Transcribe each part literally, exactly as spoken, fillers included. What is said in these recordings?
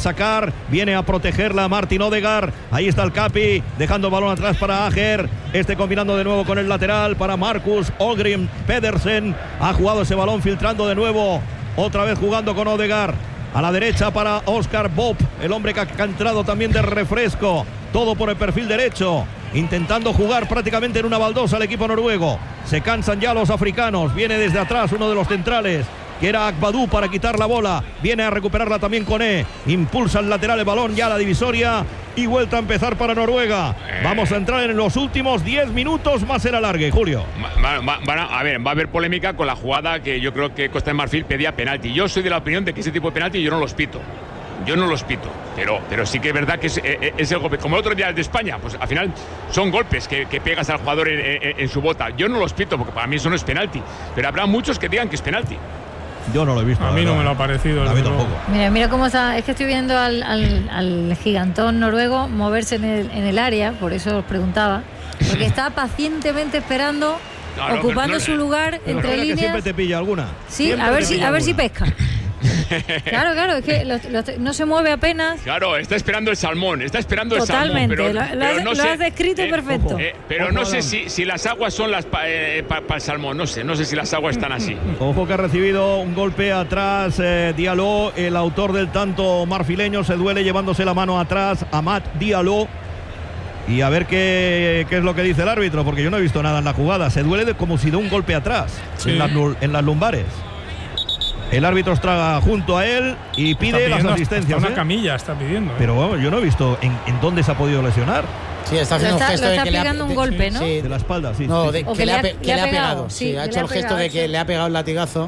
sacar, viene a protegerla Martin Odegaard, ahí está el Capi, dejando el balón atrás para Ajer, este combinando de nuevo con el lateral para Marcus Ogren Pedersen, ha jugado ese balón filtrando de nuevo, otra vez jugando con Odegaard, a la derecha para Oscar Bob, el hombre que ha entrado también de refresco, todo por el perfil derecho, intentando jugar prácticamente en una baldosa al equipo noruego, se cansan ya los africanos, viene desde atrás uno de los centrales, que era Akbadou, para quitar la bola, viene a recuperarla también Koné, impulsa el lateral el balón ya a la divisoria y vuelta a empezar para Noruega. Vamos a entrar en los últimos diez minutos más el alargue, Julio. Va, va, va, a ver, va a haber polémica con la jugada que yo creo que Costa de Marfil pedía penalti. Yo soy de la opinión de que ese tipo de penalti yo no los pito. Yo no los pito, pero, pero sí que es verdad que es, es el golpe. Como el otro día el de España, pues al final son golpes que, que pegas al jugador en, en, en su bota. Yo no los pito porque para mí eso no es penalti, pero habrá muchos que digan que es penalti. Yo no lo he visto. A mí no me lo ha parecido. A mí tampoco. Mira, mira cómo está. Es que estoy viendo al, al, al gigantón noruego moverse en el, en el área, por eso os preguntaba. Porque está pacientemente esperando, no, ocupando no, no, no, su lugar no, entre no, líneas. Que siempre te pilla alguna. Sí, siempre a ver si, a ver alguna. si pesca. Claro, claro, es que lo, lo, no se mueve apenas. Claro, está esperando el salmón, está esperando Totalmente, el salmón. Totalmente, lo, lo, no lo sé, has descrito eh, perfecto. Eh, pero ojo, no sé si, si las aguas son las para eh, pa, pa el salmón, no sé, no sé si las aguas están así. Ojo que ha recibido un golpe atrás, eh, Diallo, el autor del tanto marfileño, se duele llevándose la mano atrás, Amad Diallo. Y a ver qué, qué es lo que dice el árbitro, porque yo no he visto nada en la jugada. Se duele de, como si de un golpe atrás, sí. en, las, en las lumbares. El árbitro está junto a él y pide las asistencias. Hasta una ¿eh? camilla está pidiendo. ¿eh? Pero bueno, yo no he visto en, en dónde se ha podido lesionar. Sí, está haciendo está, un gesto lo está de que pegando le ha, un golpe, de, ¿no? Sí. De la espalda, sí. No, sí, de, sí. que, que le ha, que que le ha pegado. Sí, sí ha hecho le el ha gesto pegado, de que sí. le ha pegado el latigazo.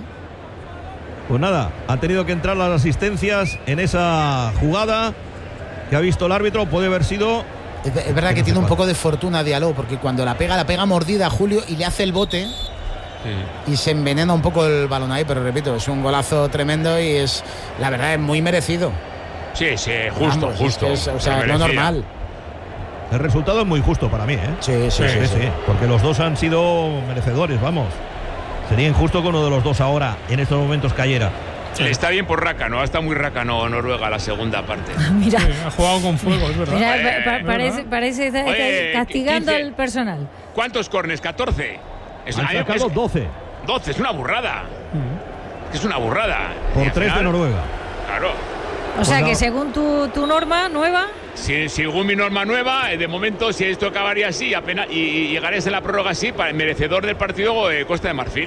Pues nada, han tenido que entrar las asistencias en esa jugada que ha visto el árbitro. Puede haber sido... Es, es verdad que, que no tiene un poco de fortuna Diallo, porque cuando la pega, la pega mordida a Julio y le hace el bote. Sí. Y se envenena un poco el balón ahí, pero repito, es un golazo tremendo y es, la verdad, es muy merecido. Sí, sí, justo, Vamos, justo. Es, o sea, no normal. El resultado es muy justo para mí, ¿eh? Sí, sí, sí, sí, sí, sí, sí. Porque los dos han sido merecedores, vamos. Sería injusto que uno de los dos ahora, en estos momentos, cayera. Sí. Está bien por Rácano, ha estado muy Rácano Noruega la segunda parte. Mira, sí, ha jugado con fuego, es verdad. Mira, eh, pa, pa, parece, parece está, Oye, castigando quince. al personal. ¿Cuántos cornes? ¿catorce? Es, Han sacado es, doce. doce, es una burrada. Uh-huh. Es una burrada. Por tres final, de Noruega. Claro. O sea pues que según tu, tu norma nueva. Si, según mi norma nueva, de momento, si esto acabaría así apenas, y, y llegarías en la prórroga así, para el merecedor del partido, eh, Costa de Marfil.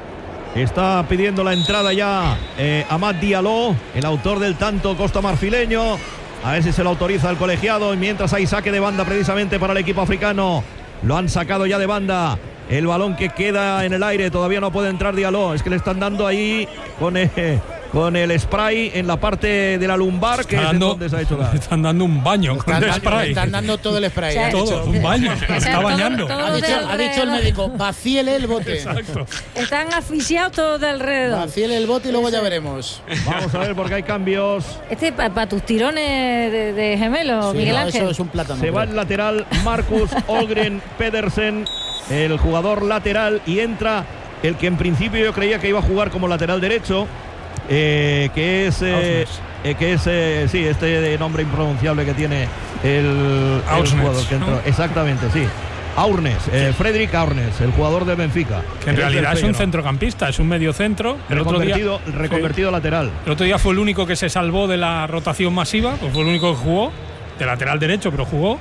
Está pidiendo la entrada ya eh, Amad Diallo, el autor del tanto costamarfileño. A ver si se lo autoriza el colegiado. Y mientras hay saque de banda precisamente para el equipo africano. Lo han sacado ya de banda. El balón que queda en el aire. Todavía no puede entrar Diallo. Es que le están dando ahí con, eh, con el spray en la parte de la lumbar, que dando, es en donde se ha hecho la... Le están dando un baño con el spray. Le están dando todo el spray. O sea, ¿eh? Todo, un baño. Se está todo, bañando. todo Ha dicho, ha dicho el médico, vacíele el bote. Exacto. Están asfixiados todos de alrededor. Vacíele el bote y luego ya veremos. Vamos a ver porque hay cambios. Este para pa tus tirones de, de gemelo, Sí, Miguel no, Ángel. eso es un plátano. Se va el lateral Marcus Ogren Pedersen, el jugador lateral, y entra el que en principio yo creía que iba a jugar como lateral derecho, eh, que es eh, eh, que es eh, sí, este nombre impronunciable que tiene el, el jugador que entró. ¿no? Exactamente, sí. Aurnes, eh, Fredrik Aurnes, el jugador de Benfica. Que en el realidad es un Feyenoord. centrocampista, es un mediocentro. El otro día, reconvertido, reconvertido sí. lateral. El otro día fue el único que se salvó de la rotación masiva, pues fue el único que jugó, de lateral derecho, pero jugó.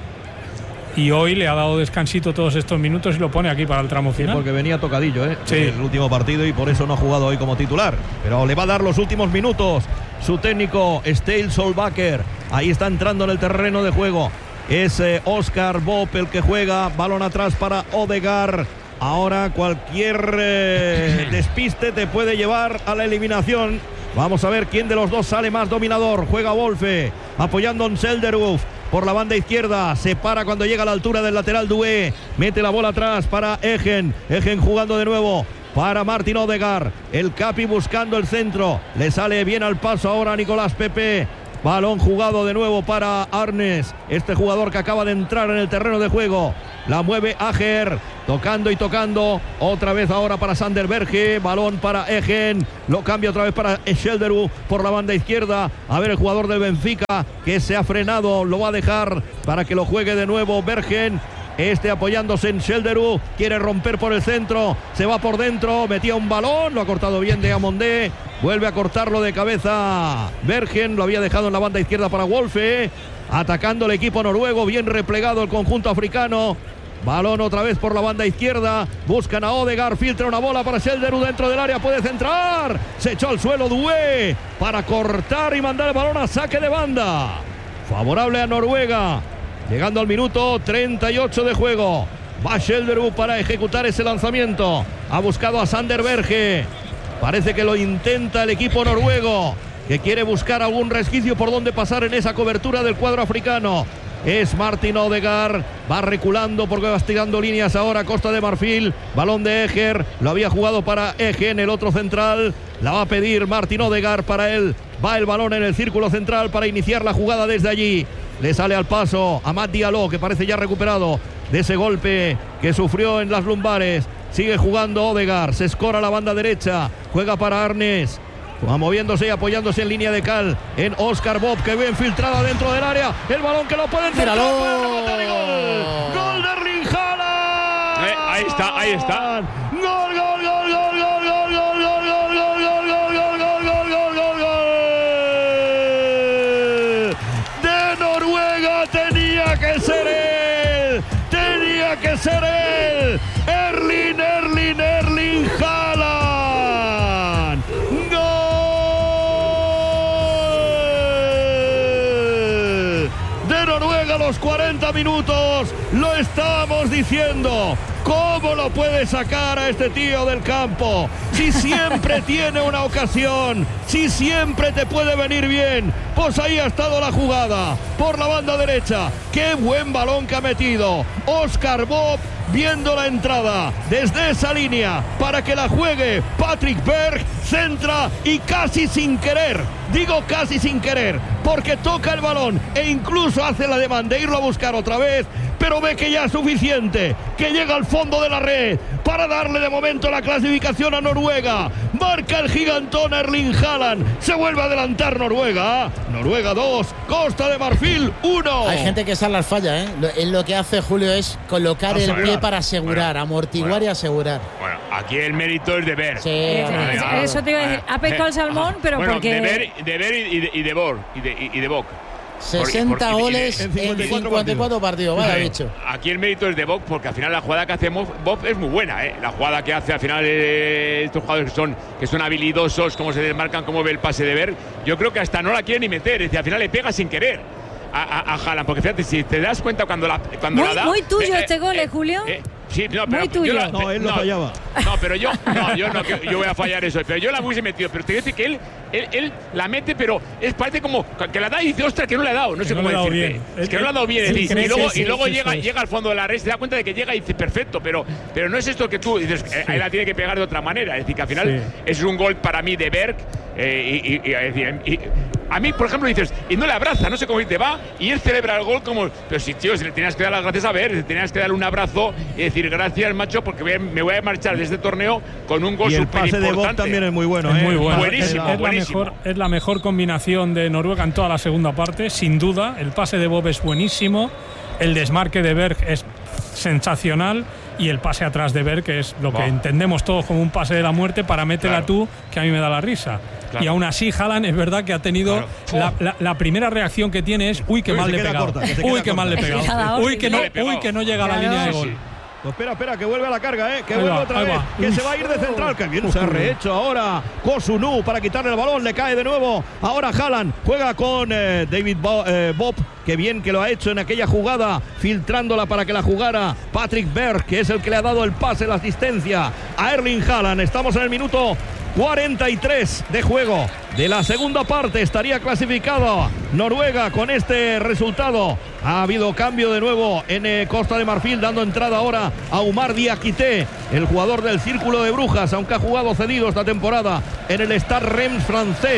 Y hoy le ha dado descansito todos estos minutos y lo pone aquí para el tramo final. Sí, porque venía tocadillo, ¿eh? Sí. El último partido y por eso no ha jugado hoy como titular. Pero le va a dar los últimos minutos su técnico, Stale Solbakker. Ahí está entrando en el terreno de juego. Es eh, Oscar Bob el que juega. Balón atrás para Odegaard. Ahora cualquier eh, despiste te puede llevar a la eliminación. Vamos a ver quién de los dos sale más dominador. Juega Wolfe apoyando a Selderuf por la banda izquierda. Se para cuando llega a la altura del lateral Doué. Mete la bola atrás para Egen. Egen jugando de nuevo para Martin Odegaard. El Capi buscando el centro. Le sale bien al paso ahora a Nicolás Pepe. Balón jugado de nuevo para Arnes, este jugador que acaba de entrar en el terreno de juego. La mueve Ajer, tocando y tocando. Otra vez ahora para Sander Berge. Balón para Egen. Lo cambia otra vez para Schelderu por la banda izquierda. A ver el jugador del Benfica que se ha frenado. Lo va a dejar para que lo juegue de nuevo Bergen. Este apoyándose en Schelderu. Quiere romper por el centro. Se va por dentro. Metía un balón. Lo ha cortado bien de Amondé. Vuelve a cortarlo de cabeza Bergen. Lo había dejado en la banda izquierda para Wolfe. Atacando el equipo noruego. Bien replegado el conjunto africano. Balón otra vez por la banda izquierda. Buscan a Odegaard. Filtra una bola para Schelderu dentro del área. Puede centrar. Se echó al suelo Doué para cortar y mandar el balón a saque de banda. Favorable a Noruega. Llegando al minuto treinta y ocho de juego. Va Schelderu para ejecutar ese lanzamiento. Ha buscado a Sander Berge. Parece que lo intenta el equipo noruego, que quiere buscar algún resquicio por donde pasar en esa cobertura del cuadro africano. Es Martin Odegaard, va reculando porque va estirando líneas ahora Costa de Marfil. Balón de Eger, lo había jugado para Egen, el otro central. La va a pedir Martin Odegaard para él. Va el balón en el círculo central para iniciar la jugada desde allí. Le sale al paso a Amad Diallo, que parece ya recuperado de ese golpe que sufrió en las lumbares. Sigue jugando Odegaard, se escora la banda derecha, juega para Arnes. Va moviéndose y apoyándose en línea de cal en Oscar Bob, que ve infiltrado dentro del área. El balón que lo pueden centrar. ¡Gol! ¡Gol de Erling Haaland! Eh, ahí está, ahí está. ¡Gol, gol, gol, gol, gol, gol, gol, gol, gol, gol, gol, gol, gol, gol, gol, gol, gol! De Noruega tenía que ser él. Tenía que ser él. Erling, Erling, Erling Haaland. A los cuarenta minutos, lo estábamos diciendo. ¿Cómo lo puede sacar a este tío del campo? Si siempre tiene una ocasión, si siempre te puede venir bien. Pues ahí ha estado la jugada, por la banda derecha. ¡Qué buen balón que ha metido! Oscar Bob viendo la entrada desde esa línea para que la juegue Patrick Berg, centra y casi sin querer, digo casi sin querer, porque toca el balón e incluso hace la demanda de irlo a buscar otra vez, pero ve que ya es suficiente, que llega al fondo de la red para darle de momento la clasificación a Noruega. Marca el gigantón Erling Haaland, se vuelve a adelantar Noruega. Noruega dos, Costa de Marfil uno. Hay gente que esa las falla, ¿eh? Lo, él lo que hace, Julio, es colocar asegurar. el pie para asegurar, bueno, amortiguar bueno, y asegurar. Bueno, aquí el mérito es de Berg. Sí, eh, claro. Eso te iba a decir. Ha pescado el salmón, ajá, pero bueno, porque... de Berg, de Berg y de, y de Bor, y de, y de Bock. sesenta porque, goles porque, en cincuenta y cuatro partidos, vaya bicho. Aquí el mérito es de Bob, porque al final la jugada que hace Bob es muy buena, ¿eh? La jugada que hace al final eh, estos jugadores que son, que son habilidosos, cómo se desmarcan, cómo ve el pase de Berg. Yo creo que hasta no la quiere ni meter, es decir, al final le pega sin querer a, a, a Haaland, porque fíjate, si te das cuenta cuando la, cuando muy, la da. Muy tuyo eh, este gol, eh, Julio. Eh, Sí, no, pero muy tuyo. Yo la, no, él no, lo fallaba. No, pero yo no, yo no, yo voy a fallar eso. Pero yo la hubiese metido. Pero te digo que él, él, él la mete, pero es parece como que la da y dice, ostras, que no le ha dado. No sé cómo decirte. Es que no le ha dado bien. Sí, y luego, y luego llega, llega al fondo de la red, se da cuenta de que llega y dice, perfecto, pero, pero no es esto que tú dices, sí. Ahí la tiene que pegar de otra manera. Es decir, que al final sí. Es un gol para mí de Berg. Eh, y, y, y, y, y a mí, por ejemplo, dices, y no le abraza, no sé cómo te va, y él celebra el gol como, pero si, tío, si le tenías que dar las gracias a ver, tenías que darle un abrazo y decir, gracias, macho, porque voy a, me voy a marchar de este torneo con un gol súper importante. Y el pase de Bob también es muy bueno, es ¿eh? muy bueno. Buenísimo, es, es, buenísimo. La mejor, es la mejor combinación de Noruega en toda la segunda parte, sin duda. El pase de Bob es buenísimo, el desmarque de Berg es sensacional y el pase atrás de Berg, que es lo que oh. entendemos todos como un pase de la muerte para métela claro. tú, que a mí me da la risa. Claro. Y aún así Haaland es verdad que ha tenido claro. la, la, la primera reacción que tiene es uy, qué mal le he pegado. Corta, que uy, qué mal le he pegado. Uy, que no, uy, que no llega a la línea de gol. Pues espera, espera, que vuelve a la carga, ¿eh? Que ahí vuelve va, otra vez. Va. Que Uf. se va a ir de central. Que bien se ha rehecho ahora Kosunu para quitarle el balón. Le cae de nuevo. Ahora Haaland juega con eh, David Bo, eh, Bob. Que bien que lo ha hecho en aquella jugada, filtrándola para que la jugara Patrick Berg, que es el que le ha dado el pase, la asistencia a Erling Haaland. Estamos en el minuto cuarenta y tres de juego de la segunda parte. Estaría clasificado Noruega con este resultado. Ha habido cambio de nuevo en eh, Costa de Marfil, dando entrada ahora a Oumar Diakité, el jugador del Círculo de Brujas, aunque ha jugado cedido esta temporada en el Stade Reims francés.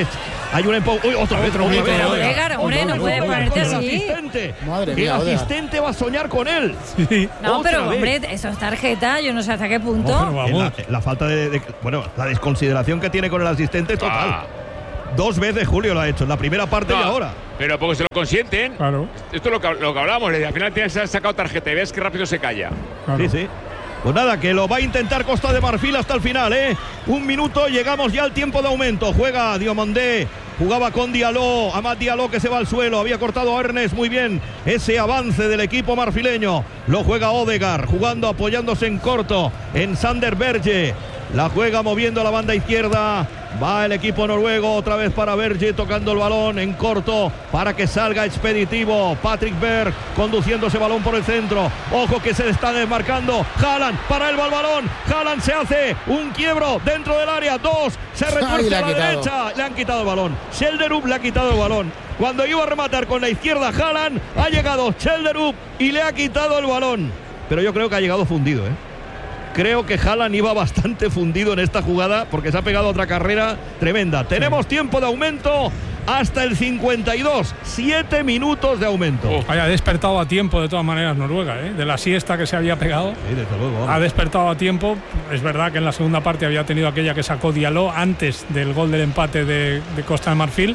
Hay un empujón. Uy, otra vez. Oye, pero Odegaard, hombre, no puede ponerte así. Madre mía, el asistente va a soñar con él. Sí. No, Otra pero vez. hombre, eso es tarjeta, yo no sé hasta qué punto. Oh, pero vamos. La, la falta de, de- Bueno, la desconsideración que tiene con el asistente es total. Ah. Dos veces Julio lo ha hecho, en la primera parte No, y ahora. Pero porque se lo consienten. Claro. Esto es lo que, lo que hablábamos. Al final tienes que sacado tarjeta y ves que rápido se calla. Claro. Sí, sí. Pues nada, que lo va a intentar Costa de Marfil hasta el final, ¿eh? Un minuto, llegamos ya al tiempo de aumento. Juega Diomandé, jugaba con Diallo, Amad Diallo que se va al suelo, había cortado a Ernest muy bien. Ese avance del equipo marfileño, lo juega Odegaard, jugando, apoyándose en corto, en Sander Berge. La juega moviendo a la banda izquierda. Va el equipo noruego otra vez para Berge, tocando el balón en corto para que salga expeditivo. Patrick Berg conduciendo ese balón por el centro. Ojo que se le está desmarcando. Haaland, para él va el balón. Haaland se hace un quiebro dentro del área. Dos, se retuerce a la derecha. Le han quitado el balón. Schelderup le ha quitado el balón. Cuando iba a rematar con la izquierda Haaland, ha llegado Schelderup y le ha quitado el balón. Pero yo creo que ha llegado fundido, ¿eh? Creo que Haaland iba bastante fundido en esta jugada porque se ha pegado otra carrera tremenda. Tenemos tiempo de aumento hasta el cincuenta y dos. Siete minutos de aumento. Oh. Haya despertado a tiempo de todas maneras Noruega, ¿eh? De la siesta que se había pegado. Sí, desde luego, vamos. Ha despertado a tiempo. Es verdad que en la segunda parte había tenido aquella que sacó Diallo antes del gol del empate de, de Costa de Marfil.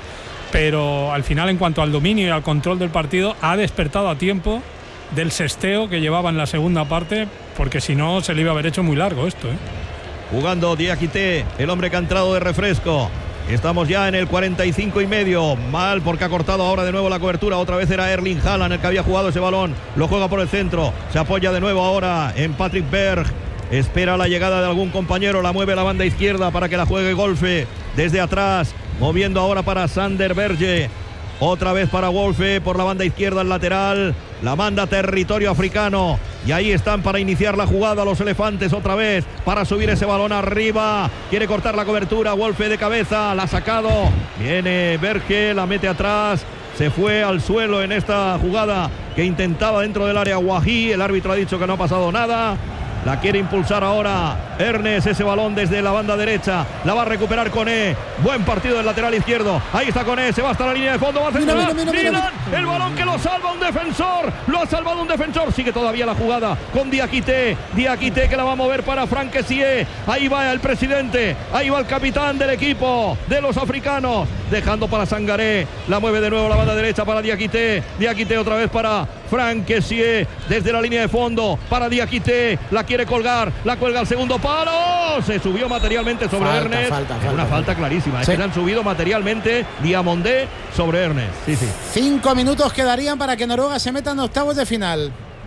Pero al final, en cuanto al dominio y al control del partido, ha despertado a tiempo del sesteo que llevaba en la segunda parte, porque si no se le iba a haber hecho muy largo esto, ¿eh? Jugando Diakité, el hombre que ha entrado de refresco. Estamos ya en el cuarenta y cinco y medio. Mal porque ha cortado ahora de nuevo la cobertura. Otra vez era Erling Haaland el que había jugado ese balón. Lo juega por el centro. Se apoya de nuevo ahora en Patrick Berg. Espera la llegada de algún compañero. La mueve a la banda izquierda para que la juegue Wolfe desde atrás. Moviendo ahora para Sander Berge. Otra vez para Wolfe por la banda izquierda, el lateral. La manda territorio africano. Y ahí están para iniciar la jugada los elefantes otra vez. Para subir ese balón arriba. Quiere cortar la cobertura. Wolfe de cabeza. La ha sacado. Viene Berge. La mete atrás. Se fue al suelo en esta jugada que intentaba dentro del área Wahi. El árbitro ha dicho que no ha pasado nada. La quiere impulsar ahora Ernest, ese balón desde la banda derecha. La va a recuperar Koné. Buen partido del lateral izquierdo. Ahí está Koné, se va hasta la línea de fondo. Va a centrar. Mira, mira, mira, Milan, mira. el balón que lo salva un defensor. Lo ha salvado un defensor. Sigue todavía la jugada con Diakité. Diakité que la va a mover para Franck Kessie. Ahí va el presidente. Ahí va el capitán del equipo de los africanos. Dejando para Sangaré. La mueve de nuevo la banda derecha para Diakité. Diakité otra vez para Franck Kessie. Desde la línea de fondo para Diakité. La quiere colgar. La cuelga al segundo palo. Se subió materialmente sobre Falta, Ernest. falta, falta, Una falta. falta clarísima. Es Sí. que le han subido materialmente Diamondé sobre Ernest. Sí, sí. Cinco minutos quedarían para que Noruega se meta en octavos de final.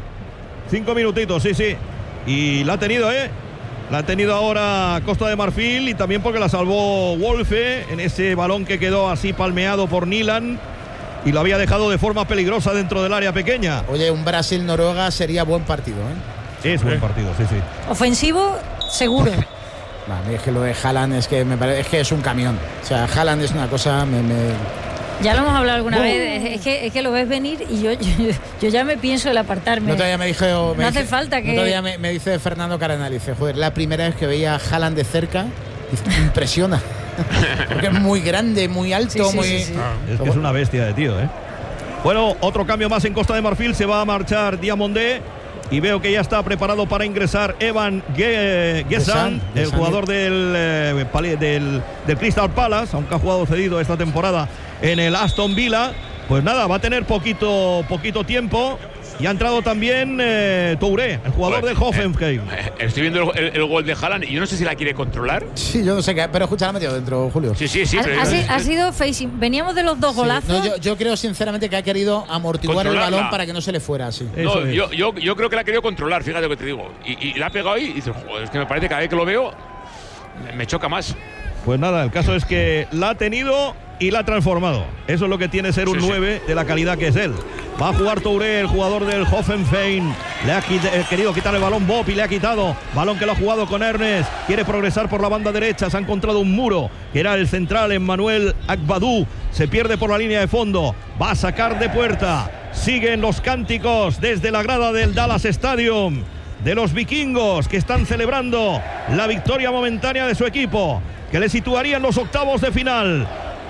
Cinco minutitos, sí, sí. Y la ha tenido, ¿eh? La ha tenido ahora Costa de Marfil y también porque la salvó Wolfe en ese balón que quedó así palmeado por Nilan y lo había dejado de forma peligrosa dentro del área pequeña. Oye, un Brasil-Noruega sería buen partido, ¿eh? Es buen partido, sí, sí. Ofensivo, seguro. Vale, es que lo de Haaland es que me parece es que es un camión. O sea, Haaland es una cosa. Me, me... Ya lo hemos hablado alguna Uh. vez. Es que, es que lo ves venir y yo, yo, yo ya me pienso el apartarme. No todavía me dijo. me No hace dice- falta que- no todavía me, me dice Fernando Cardenal. Dice, joder, la primera vez que veía a Haaland de cerca, dice, impresiona. Porque es muy grande, muy alto, Sí, sí, muy. sí, sí. Es que es una bestia de tío, ¿eh? Bueno, otro cambio más en Costa de Marfil. Se va a marchar Diamondé. Y veo que ya está preparado para ingresar Evan Ge- Gesan, Gesan, el Gesan. jugador del, eh, pali- del, del Crystal Palace, aunque ha jugado cedido esta temporada en el Aston Villa. Pues nada, va a tener poquito, poquito tiempo. Y ha entrado también eh, Touré, el jugador Bueno, del Hoffenheim. Eh, estoy viendo el, el- el gol de Haaland y yo no sé si la quiere controlar. Sí, yo no sé qué. Pero escucha, la ha metido dentro, Julio. Sí, sí, sí. Ha, pero- ha si- ha sido facing. Veníamos de los dos Sí, golazos. no, yo, yo creo sinceramente que ha querido amortiguar el Controlarla. balón para que no se le fuera así. Eso No, es. yo, yo, yo creo que la ha querido controlar, fíjate lo que te digo. Y, y la ha pegado ahí y dices, joder, es que me parece que cada vez que lo veo me- me choca más. Pues nada, el caso es que la ha tenido y la ha transformado. Eso es lo que tiene ser un Sí, sí. nueve de la calidad que es él. Va a jugar Touré, el jugador del Hoffenheim. Le ha quit- eh, querido quitar el balón Bob y le ha quitado. Balón que lo ha jugado con Ernest. Quiere progresar por la banda derecha. Se ha encontrado un muro, que era el central, Emmanuel Agbadou. Se pierde por la línea de fondo. Va a sacar de puerta. Siguen los cánticos desde la grada del Dallas Stadium de los vikingos, que están celebrando la victoria momentánea de su equipo, que le situaría en los octavos de final.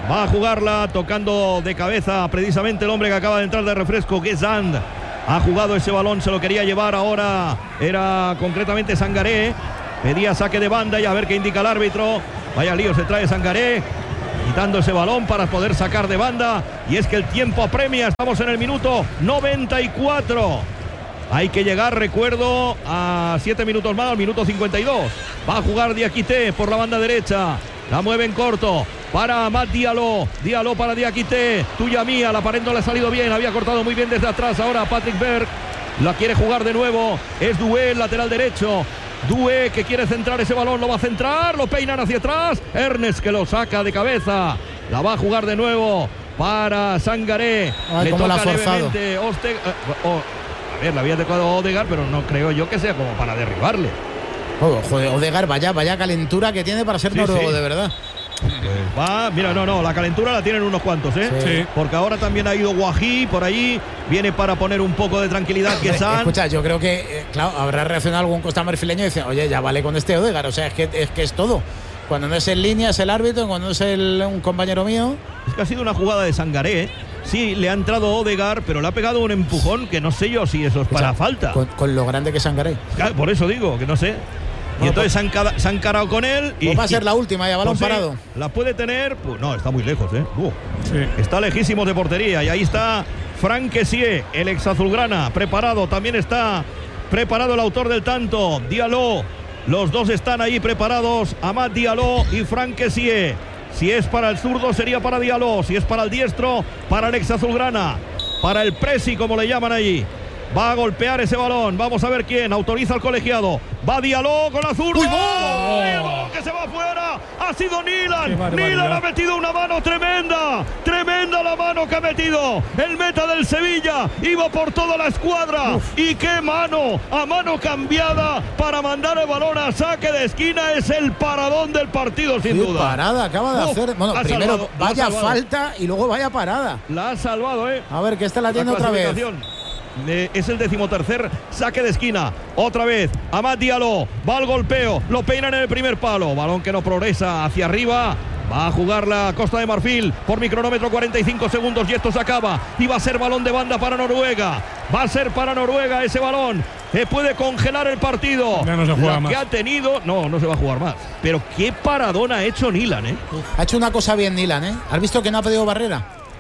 Va a jugarla tocando de cabeza precisamente el hombre que acaba de entrar de refresco, que es Zand. Ha jugado ese balón, se lo quería llevar ahora. Era concretamente Sangaré. Pedía saque de banda y a ver qué indica el árbitro. Vaya lío se trae Sangaré, quitando ese balón para poder sacar de banda. Y es que el tiempo apremia. Estamos en el minuto noventa y cuatro. Hay que llegar, recuerdo, a siete minutos más, al minuto cincuenta y dos. Va a jugar Diakité por la banda derecha. La mueve en corto para Amad Diallo. Diallo para Diakité. Tuya mía, la pared no le ha salido bien. Había cortado muy bien desde atrás. Ahora Patrick Berg la quiere jugar de nuevo. Es Doué, el lateral derecho. Doué que quiere centrar ese balón. Lo va a centrar. Lo peinan hacia atrás. Ernest que lo saca de cabeza. La va a jugar de nuevo para Sangaré. Ay, le toca la ha forzado. Oste, eh, oh, a ver, la había adecuado a Odegaard, pero no creo yo que sea como para derribarle. Oh, joder, Odegaard, vaya, vaya calentura que tiene para ser Sí, noruego, sí. de verdad. Pues va, mira, no, no, la calentura la tienen unos cuantos, ¿eh? Sí. Porque ahora también ha ido Guají por allí, viene para poner un poco de tranquilidad que San. Escucha, yo creo que, eh, claro, habrá reaccionado algún costamarfileño y dice, oye, ya vale con este Odegaard, o sea, es que es, que es todo. Cuando no es en línea es el árbitro, cuando no es el, un compañero mío. Es que ha sido una jugada de Sangaré, ¿eh? Sí, le ha entrado Odegaard, pero le ha pegado un empujón que no sé yo si eso es para O sea, falta. Con, con lo grande que es Sangaré. Claro, por eso digo, que no sé. Y Bueno, entonces se han, cada- se han carado con él. Y Pues va a ser la última, ya balón pues sí, parado. La puede tener, pues no, está muy lejos, ¿eh? Uh. Sí. Está lejísimo de portería y ahí está Franck Kessié, el ex azulgrana, preparado. También está preparado el autor del tanto, Diallo. Los dos están ahí preparados, Amad Diallo y Franck Kessié. Si es para el zurdo sería para Diallo, si es para el diestro, para el ex azulgrana, para el Presi como le llaman allí. Va a golpear ese balón, vamos a ver quién autoriza al colegiado. Va Diallo con la zurda. ¡Uy, ¡Y el balón que se va afuera! Ha sido Qué Nilan. barbaridad. Nilan ha metido una mano tremenda. Tremenda la mano que ha metido el meta del Sevilla. Iba por toda la escuadra. Uf. Y qué mano. A mano cambiada para mandar el balón a saque de esquina. Es el paradón del partido, sin Qué duda. parada acaba de Uf, hacer. Bueno, ha primero salvado, la ha vaya salvado. falta y luego vaya parada. La ha salvado, ¿eh? A ver, que esta la tiene otra vez. clasificación. Eh, es el decimotercer saque de esquina. Otra vez, Amad Diallo. Va al golpeo. Lo peinan en el primer palo. Balón que no progresa hacia arriba. Va a jugar la Costa de Marfil por micronómetro, cuarenta y cinco segundos y esto se acaba. Y va a ser balón de banda para Noruega. Va a ser para Noruega ese balón. Que puede congelar el partido. Ya no se juega la más. que ha tenido. No, no se va a jugar más. Pero qué paradón ha hecho Nilan, ¿eh? Ha hecho una cosa bien Nilan, ¿eh? ¿Has visto que no ha pedido barrera?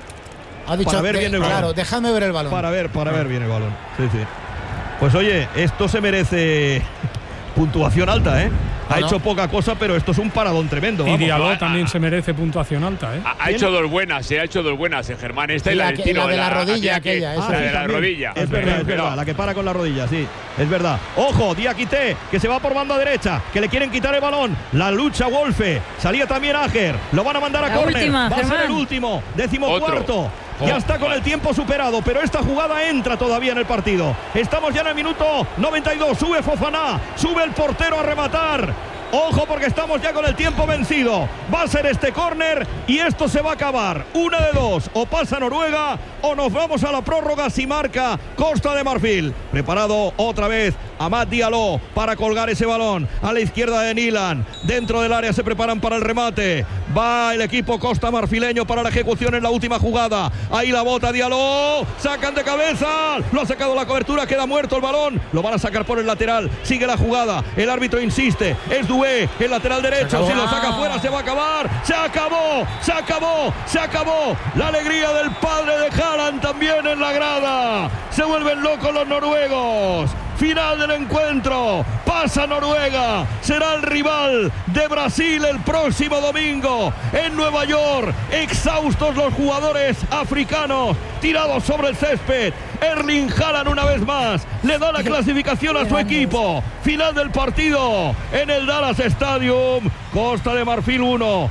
Ha dicho, Para ver de- bien el balón. claro, déjame ver el balón. Para ver, para ver bien el balón. Sí, sí. Pues oye, esto se merece puntuación alta, ¿eh? Ha Ah, ¿no? hecho poca cosa, pero esto es un paradón tremendo. Y vamos. Diallo Ah, también ah, se merece puntuación alta, ¿eh? Ha, ha hecho dos buenas, se ha hecho dos buenas en Germán. Esta Sí, y la la del que- tiro. la de la rodilla aquella que- aquella, esa. La sí, de la también. rodilla. Es verdad, es Pero- verdad. La que para con la rodilla, sí. Es verdad. Ojo, Diakité, que se va por banda derecha, que le quieren quitar el balón. La lucha Wolfe. Salía también Ager. Lo van a mandar a La córner. última, Va a ser Germán. el último. Décimo Otro. cuarto. Ya Oh, está con vale. el tiempo superado, pero esta jugada entra todavía en el partido. Estamos ya en el minuto noventa y dos. Sube Fofana, sube el portero a rematar. Ojo porque estamos ya con el tiempo vencido. Va a ser este córner y esto se va a acabar. Una de dos. O pasa Noruega o nos vamos a la prórroga si marca Costa de Marfil. Preparado otra vez Amad Diallo para colgar ese balón. A la izquierda de Nilan. Dentro del área se preparan para el remate. Va el equipo Costa Marfileño para la ejecución en la última jugada. Ahí la bota Diallo. Sacan de cabeza. Lo ha sacado la cobertura. Queda muerto el balón. Lo van a sacar por el lateral. Sigue la jugada. El árbitro insiste. Es Doué, el lateral derecho. Si lo saca fuera se va a acabar. Se acabó. Se acabó. Se acabó. La alegría del padre de Haaland también en la grada. Se vuelven locos los noruegos. Final del encuentro, pasa Noruega, será el rival de Brasil el próximo domingo en Nueva York. Exhaustos los jugadores africanos, tirados sobre el césped. Erling Haaland una vez más le da la clasificación a su equipo. Final del partido en el Dallas Stadium. Costa de Marfil uno,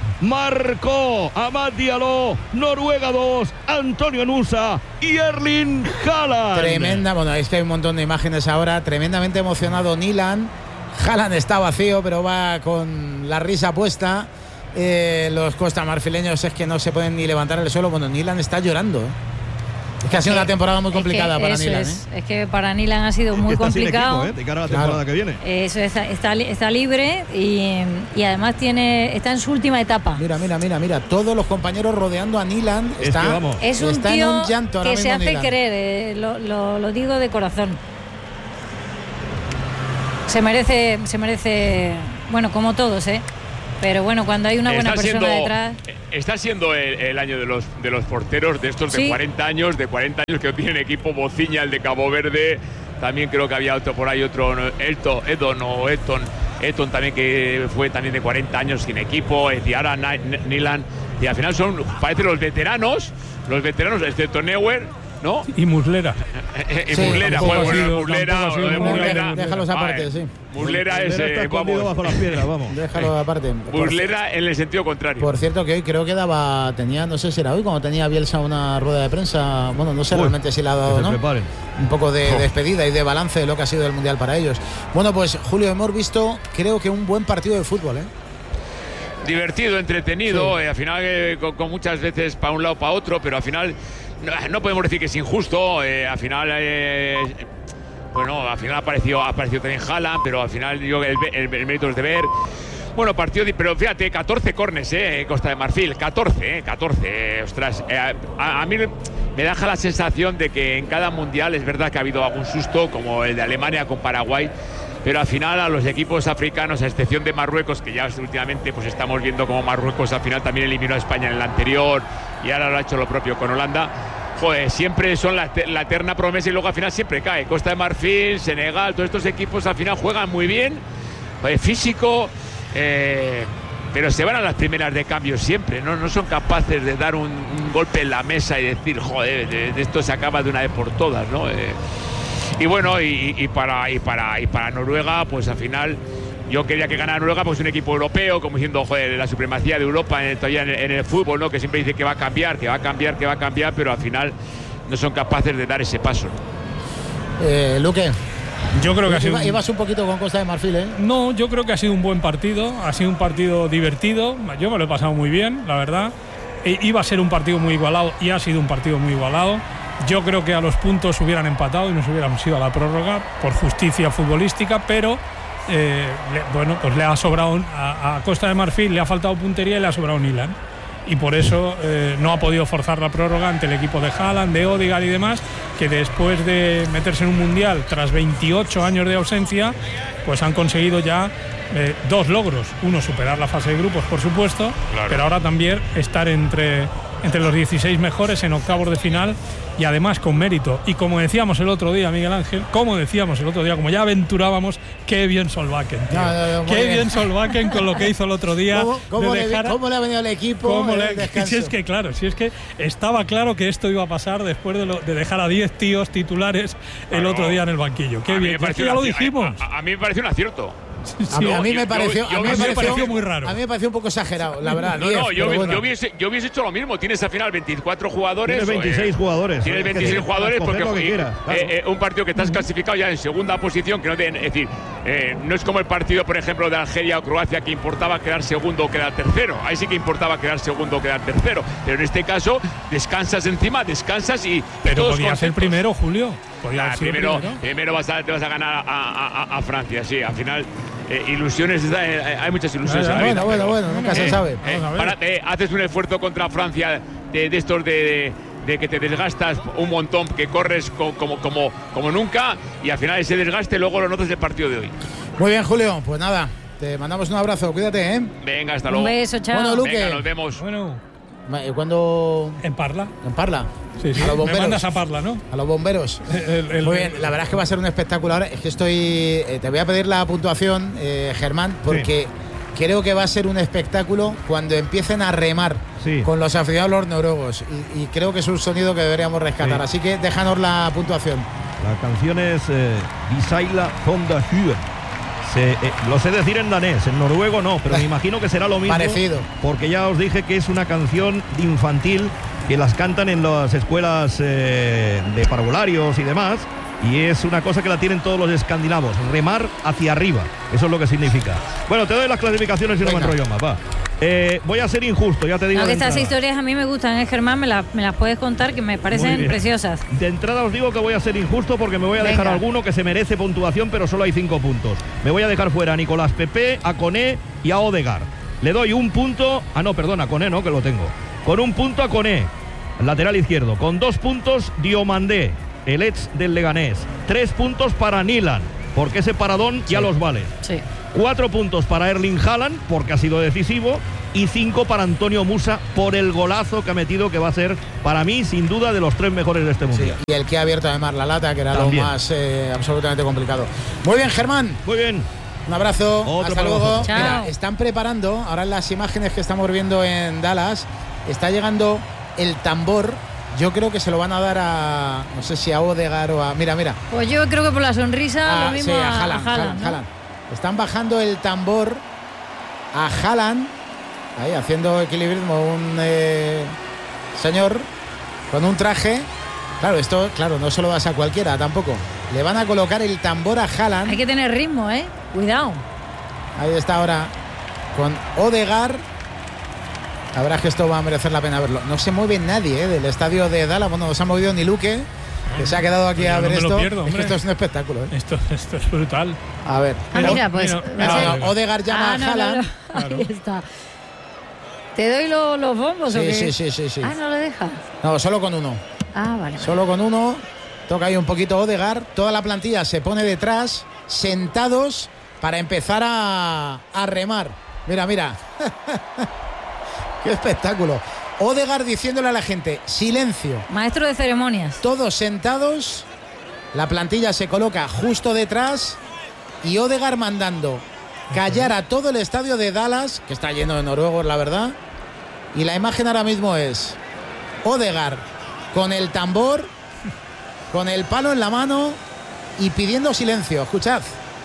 marcó Amad Diallo, Noruega dos, Antonio Nusa y Erling Haaland. Tremenda, bueno, es que hay un montón de imágenes ahora. Tremendamente emocionado Nilan. Haaland está vacío, pero va con la risa puesta. Eh, los costamarfileños es que no se pueden ni levantar del suelo. Bueno, Nilan está llorando. ¿eh? Es que ha sido una temporada muy complicada es que para eso Nilan. Es, ¿eh? es que para Nilan ha sido Es muy que está complicado. sin equipo, ¿eh? De cara a la temporada Claro. que viene. Eso está, está, está libre y, y además tiene está en su última etapa. Mira, mira, mira, mira. Todos los compañeros rodeando a Nilan. Es Está, que vamos. Es un está tío en un llanto ahora que se mismo hace Nilan. querer, eh, lo, lo, lo digo de corazón. Se merece, se merece, bueno, como todos, ¿eh? Pero bueno, cuando hay una buena está persona siendo, detrás. Está siendo el, el año de los de los porteros, de estos de Sí. cuarenta años, de cuarenta años que no tienen equipo. Bociña, el de Cabo Verde. También creo que había otro por ahí, otro, Elton, Edon o Eton. Eton también, que fue también de cuarenta años sin equipo. Y ahora Nilan. Y al final son, parece, los veteranos, los veteranos, excepto Neuer, ¿no? Y Muslera. Eh, eh, Sí, Muslera, tampoco bueno, ha bueno, sido- Muslera, tampoco ha sido eh, muy Muslera. grande. Déjalos aparte, Vale. sí. Muslera es, Muslera está eh, escondido vamos, bajo las piedras, vamos. Déjalo aparte. Por, Muslera en el sentido contrario. por cierto, que hoy creo que daba, tenía, no sé si era hoy, cuando tenía Bielsa una rueda de prensa. Bueno, no sé Uy, realmente si la ha dado que o se no. preparen. Un poco de Oh. despedida y de balance de lo que ha sido el Mundial para ellos. Bueno, pues Julio, hemos visto, creo que un buen partido de fútbol, ¿eh? Divertido, entretenido, Sí. eh, al final eh, con, con muchas veces para un lado para otro, pero al final no, no podemos decir que es injusto. Eh, al final, eh, bueno, al final apareció, apareció también Haaland, pero al final yo el, el, el mérito es de ver. Bueno, partido, pero fíjate, catorce corners, eh, Costa de Marfil, catorce, eh, catorce, eh, ostras. Eh, a, a mí me deja la sensación de que en cada mundial es verdad que ha habido algún susto, como el de Alemania con Paraguay. Pero al final a los equipos africanos, a excepción de Marruecos, que ya últimamente pues estamos viendo como Marruecos al final también eliminó a España en el anterior y ahora lo ha hecho lo propio con Holanda, joder, siempre son la, la eterna promesa y luego al final siempre cae. Costa de Marfil, Senegal, todos estos equipos al final juegan muy bien, joder, físico, eh, pero se van a las primeras de cambio siempre, no, no son capaces de dar un, un golpe en la mesa y decir, joder, de, de esto se acaba de una vez por todas, ¿no? Eh, Y bueno, y, y, para, y, para, y para Noruega, pues al final yo quería que ganara Noruega, pues un equipo europeo, como diciendo, joder, la supremacía de Europa en el, todavía en el, en el fútbol, ¿no? Que siempre dice que va a cambiar, que va a cambiar, que va a cambiar, pero al final no son capaces de dar ese paso. Eh, Luque, Yo creo que ha sido. iba- un- ibas un poquito con Costa de Marfil, ¿eh? No, yo creo que ha sido un buen partido, ha sido un partido divertido, yo me lo he pasado muy bien, la verdad. E- iba a ser un partido muy igualado y ha sido un partido muy igualado. Yo creo que a los puntos hubieran empatado y nos hubiéramos ido a la prórroga por justicia futbolística, pero eh, le- bueno, pues le ha sobrado a, a Costa de Marfil, le ha faltado puntería y le ha sobrado Nilan. Y por eso eh, no ha podido forzar la prórroga ante el equipo de Haaland, de Odegaard y demás, que después de meterse en un mundial tras veintiocho años de ausencia, pues han conseguido ya eh, dos logros. Uno, superar la fase de grupos, por supuesto, Claro. pero ahora también estar entre, entre los dieciséis mejores en octavos de final y además con mérito. Y como decíamos el otro día, Miguel Ángel, como decíamos el otro día, como ya aventurábamos, qué bien Solbakken, tío. No, no, no, muy qué bien. bien Solbakken con lo que hizo el otro día. ¿Cómo, cómo de le, dejar a- cómo le ha venido al equipo ¿Cómo el le- descanso? Si es que claro, si es que estaba claro que esto iba a pasar después de, lo- de dejar a diez tíos titulares el Claro. otro día en el banquillo. Qué A mí bien, me es pareció que ya lo un aci- dijimos. A, a- a mí me pareció un acierto. A mí, a mí yo- me yo- pareció, yo- a mí a me mí me pareció, pareció muy raro. A mí me pareció un poco exagerado, la verdad. No, diez, no, yo, pero bueno. yo, hubiese, yo hubiese hecho lo mismo. Tienes al final veinticuatro jugadores. Tienes veintiséis eh, jugadores. Tienes Es que veintiséis tienes para jugadores escoger porque lo que eh, quieras, claro. eh, un partido que estás clasificado ya en segunda posición, que no te, es decir, eh, no es como el partido, por ejemplo, de Algeria o Croacia, que importaba quedar segundo o quedar tercero. Ahí sí que importaba quedar segundo o quedar tercero. Pero en este caso, descansas encima, descansas y, y Pero todos podía ser contentos. primero, Julio. Podía Ah, haber sido primero, primero. primero vas a, te vas a ganar a, a- a- a Francia, sí. Al final, eh, ilusiones, eh, hay muchas ilusiones. en la vida, Bueno, bueno, pero- bueno, nunca se sabe. Eh, Vamos a ver. para- eh, haces un esfuerzo contra Francia de, de estos de, de- de que te desgastas un montón, que corres co- como, como, como nunca y al final ese desgaste luego lo notas el partido de hoy. Muy bien, Julio. Pues nada, te mandamos un abrazo. Cuídate, ¿eh? Venga, hasta Un luego. beso, chao. Bueno, Luque. Venga, nos vemos. Bueno, ¿Cuándo en Parla. en Parla? Sí, sí. A los Me bomberos. mandas a Parla, ¿no? A los bomberos. El- el- Muy bien, la verdad es que va a ser un espectáculo. Ahora es que estoy. eh, te voy a pedir la puntuación, eh, Germán, porque creo que va a ser un espectáculo cuando empiecen a remar Sí. con los aficionados los noruegos. Y, y creo que es un sonido que deberíamos rescatar. Sí. Así que déjanos la puntuación. La canción es eh, Visaila Honda Hue. Se, eh, lo sé decir en danés, en noruego no, pero me imagino que será lo mismo. Parecido. Porque ya os dije que es una canción de infantil que las cantan en las escuelas eh, de parvularios y demás. Y es una cosa que la tienen todos los escandinavos, remar hacia arriba. Eso es lo que significa. Bueno, te doy las clasificaciones y no me Venga. enrollo más, va. Eh, voy a ser injusto, ya te digo. Aunque de estas entrada. historias a mí me gustan, ¿eh, Germán? Me, la, me las puedes contar, que me parecen preciosas. De entrada os digo que voy a ser injusto porque me voy a Venga. dejar alguno que se merece puntuación, pero solo hay cinco puntos. Me voy a dejar fuera a Nicolás Pepe, a Koné y a Odegaard. Le doy un punto. Ah, no, perdón, a Koné no, que lo tengo. Con un punto a Koné, lateral izquierdo. Con dos puntos, Diomandé, el ex del Leganés. Tres puntos para Nilan, porque ese paradón Sí. ya los vale. Sí. Cuatro puntos para Erling Haaland, porque ha sido decisivo. Y cinco para Antonio Musa, por el golazo que ha metido, que va a ser, para mí, sin duda, de los tres mejores de este Sí, mundial. y el que ha abierto además la lata, que era También. lo más eh, absolutamente complicado. Muy bien, Germán. Muy bien. Un abrazo. Otro Hasta para luego. vosotros. Chao. Mira, están preparando, ahora en las imágenes que estamos viendo en Dallas, está llegando el tambor. Yo creo que se lo van a dar a, no sé si a Odegaard o a... Mira, mira. Pues yo creo que por la sonrisa Ah, lo mismo sí, a, a Haaland, a Haaland, Haaland, ¿no? Haaland. Están bajando el tambor a Haaland, ahí haciendo equilibrismo un eh, señor con un traje. Claro, esto, claro, no se lo das a cualquiera tampoco. Le van a colocar el tambor a Haaland. Hay que tener ritmo, ¿eh? Cuidado. Ahí está ahora con Odegaard. La verdad es que esto va a merecer la pena verlo. No se mueve nadie ¿eh? del estadio de Dallas. Bueno, no se ha movido ni Luque, que se ha quedado aquí Yo a no ver me lo esto. pierdo, Es que hombre. esto es un espectáculo. ¿eh? Esto, esto es brutal. A ver. Ah, O- mira, pues. mira, va a no, ser- no, Odegaard llama Ah, no, a Haaland. no, no. Claro. Ahí está. ¿Te doy lo- los bombos o Sí, qué? sí, sí, sí, sí. Ah, no lo deja. No, solo con uno. Ah, vale. Solo con uno. Toca ahí un poquito Odegaard. Toda la plantilla se pone detrás, sentados, para empezar a, a remar. Mira, mira. Qué espectáculo. Odegaard diciéndole a la gente, silencio. Maestro de ceremonias. Todos sentados. La plantilla se coloca justo detrás. Y Odegaard mandando callar a todo el estadio de Dallas, que está lleno de noruegos, la verdad. Y la imagen ahora mismo es Odegaard con el tambor, con el palo en la mano y pidiendo silencio. Escuchad.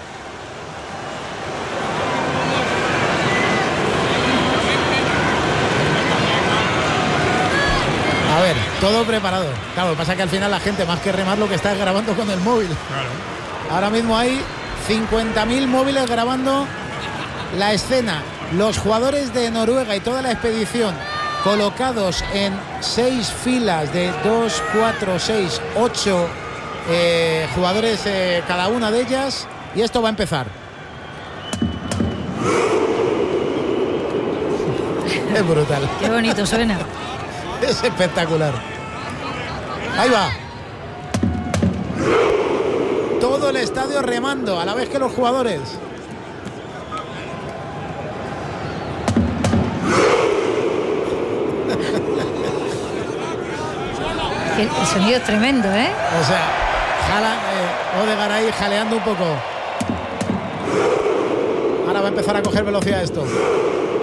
A ver, todo preparado. Claro, lo que pasa es que al final la gente, más que remar, lo que está es grabando con el móvil. Claro. Ahora mismo hay cincuenta mil móviles grabando la escena. Los jugadores de Noruega y toda la expedición colocados en seis filas de dos, cuatro, seis, ocho eh, jugadores eh, cada una de ellas. Y esto va a empezar. Es brutal. Qué bonito suena. Es espectacular. Ahí va. Todo el estadio remando a la vez que los jugadores. Que el sonido es tremendo, ¿eh? O sea, jala, eh, Odegaard ahí jaleando un poco. Ahora va a empezar a coger velocidad esto.